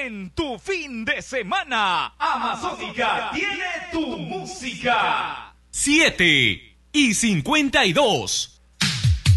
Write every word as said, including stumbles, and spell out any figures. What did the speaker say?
en tu fin de semana. Amazónica tiene tu música. siete y cincuenta y dos.